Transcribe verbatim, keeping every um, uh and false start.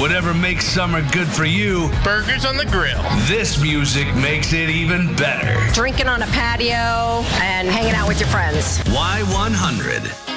Whatever makes summer good for you, Burgers on the grill. this music makes it even better. Drinking on a patio and hanging out with your friends. Y one hundred.